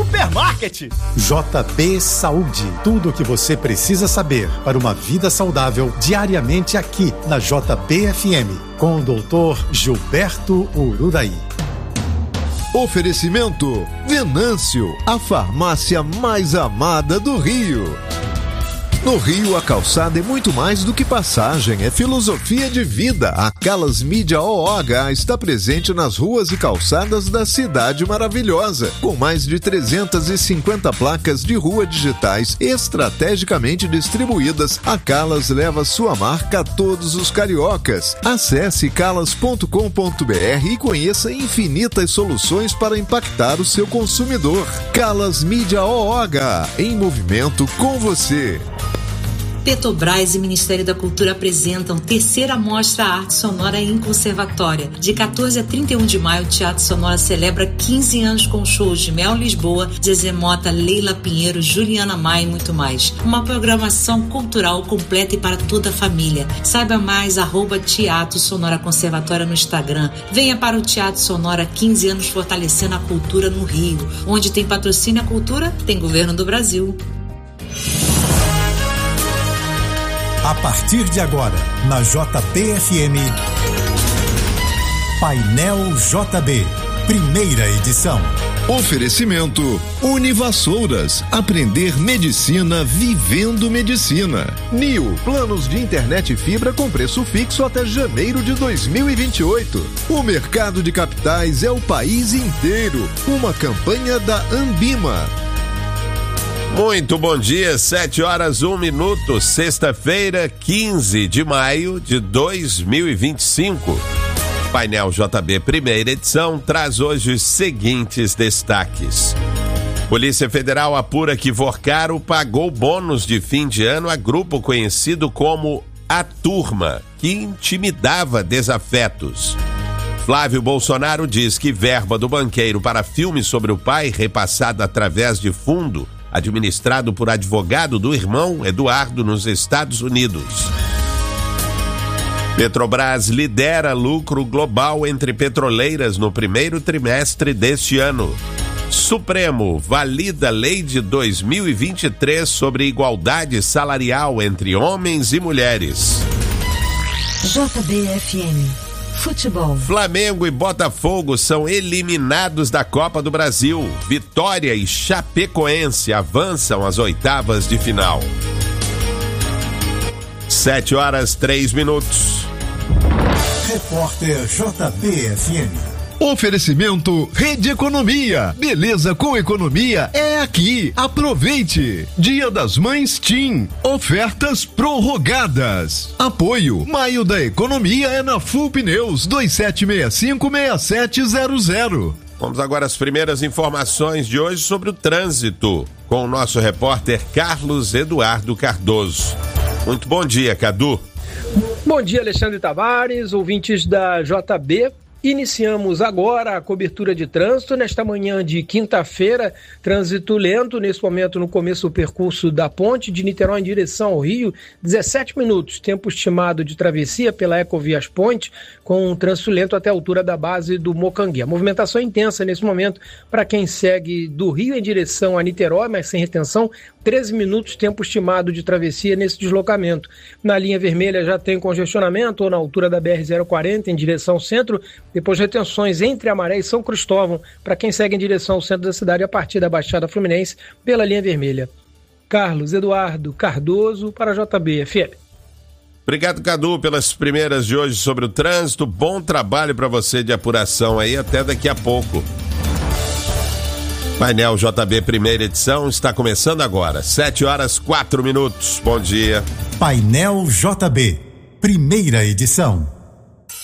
Supermarket. JB Saúde. Tudo o que você precisa saber para uma vida saudável diariamente aqui na JB-FM. Com o Dr. Gilberto Urudaí. Oferecimento Venâncio, a farmácia mais amada do Rio. No Rio, a calçada é muito mais do que passagem, é filosofia de vida. A Calas Mídia OH está presente nas ruas e calçadas da cidade maravilhosa, com mais de 350 placas de rua digitais estrategicamente distribuídas. A Calas leva sua marca a todos os cariocas. Acesse calas.com.br e conheça infinitas soluções para impactar o seu consumidor. Calas Mídia OH, em movimento com você. Petrobras e Ministério da Cultura apresentam terceira mostra Arte Sonora em Conservatória. De 14 a 31 de maio, o Teatro Sonora celebra 15 anos com shows de Mel Lisboa, Zezé Mota, Leila Pinheiro, Juliana Maia e muito mais. Uma programação cultural completa e para toda a família. Saiba mais, @Teatro Sonora Conservatória no Instagram. Venha para o Teatro Sonora, 15 anos fortalecendo a cultura no Rio. Onde tem patrocínio à cultura, tem governo do Brasil. A partir de agora, na JB-FM, Painel JB, primeira edição. Oferecimento Univassouras, aprender medicina vivendo medicina. NIO, planos de internet e fibra com preço fixo até janeiro de 2028. O mercado de capitais é o país inteiro. Uma campanha da Ambima. Muito bom dia, 7h01, sexta-feira, 15 de maio de 2025. Painel JB, primeira edição, traz hoje os seguintes destaques. Polícia Federal apura que Vorcaro pagou bônus de fim de ano a grupo conhecido como A Turma, que intimidava desafetos. Flávio Bolsonaro diz que verba do banqueiro para filme sobre o pai, repassada através de fundo, administrado por advogado do irmão Eduardo nos Estados Unidos. Petrobras lidera lucro global entre petroleiras no primeiro trimestre deste ano. Supremo valida lei de 2023 sobre igualdade salarial entre homens e mulheres. JB-FM. Futebol. Flamengo e Botafogo são eliminados da Copa do Brasil. Vitória e Chapecoense avançam às oitavas de final. 7h03. Repórter JB-FM. Oferecimento Rede Economia. Beleza com economia é aqui. Aproveite. Dia das Mães TIM. Ofertas prorrogadas. Apoio. Maio da Economia é na Full Pneus 2765-6700. Vamos agora às primeiras informações de hoje sobre o trânsito com o nosso repórter Carlos Eduardo Cardoso. Muito bom dia, Cadu. Bom dia, Alexandre Tavares, ouvintes da JB. Iniciamos agora a cobertura de trânsito nesta manhã de quinta-feira, trânsito lento, nesse momento no começo do percurso da ponte de Niterói em direção ao Rio, 17 minutos, tempo estimado de travessia pela Ecovias Ponte, com um trânsito lento até a altura da base do Mocangui. A movimentação é intensa nesse momento para quem segue do Rio em direção a Niterói, mas sem retenção, 13 minutos, tempo estimado de travessia nesse deslocamento. Na linha vermelha já tem congestionamento, ou na altura da BR-040 em direção ao centro, depois retenções entre Amaré e São Cristóvão, para quem segue em direção ao centro da cidade a partir da Baixada Fluminense pela linha vermelha. Carlos Eduardo Cardoso para a JB-FM. Obrigado, Cadu, pelas primeiras de hoje sobre o trânsito. Bom trabalho para você de apuração aí, até daqui a pouco. Painel JB, primeira edição, está começando agora, 7h04. Bom dia. Painel JB, primeira edição.